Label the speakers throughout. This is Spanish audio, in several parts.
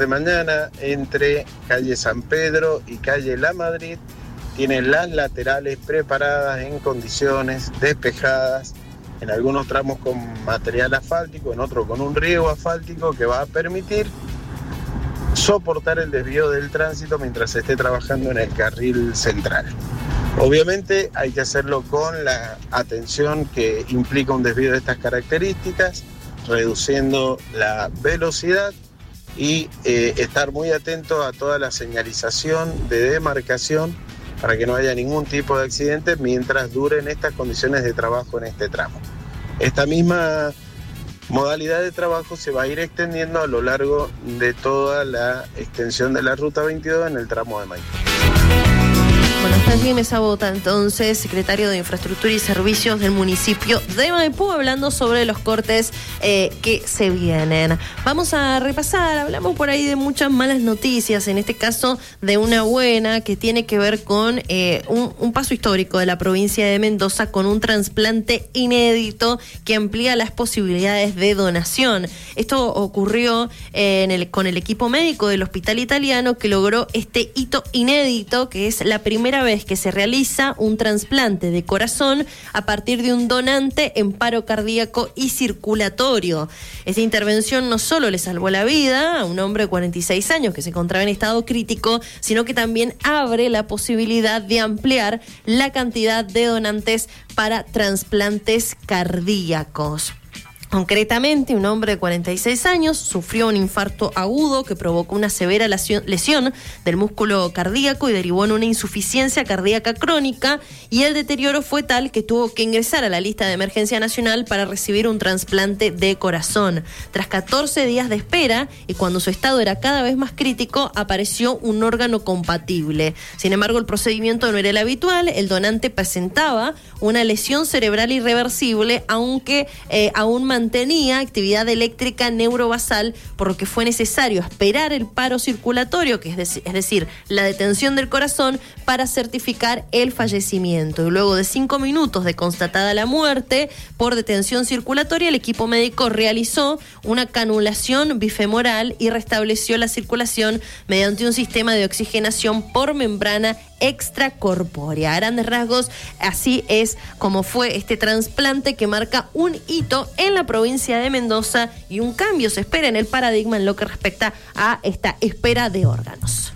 Speaker 1: de mañana entre calle San Pedro y calle La Madrid tienen las laterales preparadas en condiciones, despejadas, en algunos tramos con material asfáltico, en otros con un riego asfáltico que va a permitir soportar el desvío del tránsito mientras se esté trabajando en el carril central. Obviamente hay que hacerlo con la atención que implica un desvío de estas características, reduciendo la velocidad y estar muy atento a toda la señalización de demarcación para que no haya ningún tipo de accidente mientras duren estas condiciones de trabajo en este tramo. Esta misma modalidad de trabajo se va a ir extendiendo a lo largo de toda la extensión de la Ruta 22 en el tramo de Maipú.
Speaker 2: Bueno, está aquí Mesa Bota, entonces, secretario de Infraestructura y Servicios del municipio de Maipú, hablando sobre los cortes que se vienen. Vamos a repasar, hablamos por ahí de muchas malas noticias, en este caso de una buena que tiene que ver con un paso histórico de la provincia de Mendoza con un trasplante inédito que amplía las posibilidades de donación. Esto ocurrió con el equipo médico del Hospital Italiano, que logró este hito inédito, que es la primera vez que se realiza un trasplante de corazón a partir de un donante en paro cardíaco y circulatorio. Esta intervención no solo le salvó la vida a un hombre de 46 años que se encontraba en estado crítico, sino que también abre la posibilidad de ampliar la cantidad de donantes para trasplantes cardíacos. Concretamente, un hombre de 46 años sufrió un infarto agudo que provocó una severa lesión del músculo cardíaco y derivó en una insuficiencia cardíaca crónica, y el deterioro fue tal que tuvo que ingresar a la lista de emergencia nacional para recibir un trasplante de corazón. Tras 14 días de espera y cuando su estado era cada vez más crítico, apareció un órgano compatible. Sin embargo, el procedimiento no era el habitual. El donante presentaba una lesión cerebral irreversible, aunque aún mantenía actividad eléctrica neurobasal, por lo que fue necesario esperar el paro circulatorio, que es decir, la detención del corazón, para certificar el fallecimiento. Y luego de 5 minutos de constatada la muerte por detención circulatoria, el equipo médico realizó una canulación bifemoral y restableció la circulación mediante un sistema de oxigenación por membrana extracorpórea. A grandes rasgos, así es como fue este trasplante que marca un hito en la provincia de Mendoza y un cambio se espera en el paradigma en lo que respecta a esta espera de órganos.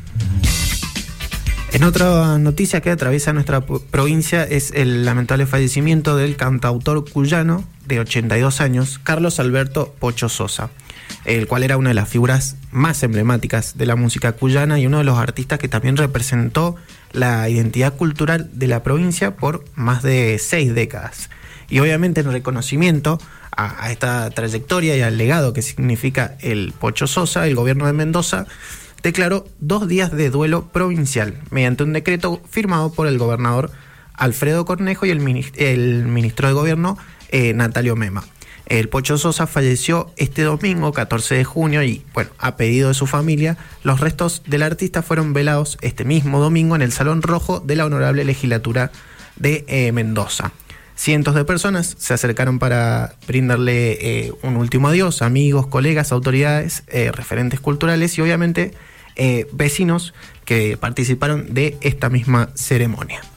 Speaker 3: En otra noticia que atraviesa nuestra provincia es el lamentable fallecimiento del cantautor cuyano de 82 años, Carlos Alberto Pocho Sosa, el cual era una de las figuras más emblemáticas de la música cuyana y uno de los artistas que también representó la identidad cultural de la provincia por más de 6 décadas. Y obviamente en reconocimiento a esta trayectoria y al legado que significa el Pocho Sosa, el gobierno de Mendoza declaró 2 días de duelo provincial mediante un decreto firmado por el gobernador Alfredo Cornejo y el ministro de Gobierno Natalio Mema. El Pocho Sosa falleció este domingo 14 de junio y, bueno, a pedido de su familia, los restos del artista fueron velados este mismo domingo en el Salón Rojo de la Honorable Legislatura de Mendoza. Cientos de personas se acercaron para brindarle un último adiós, amigos, colegas, autoridades, referentes culturales y obviamente vecinos que participaron de esta misma ceremonia.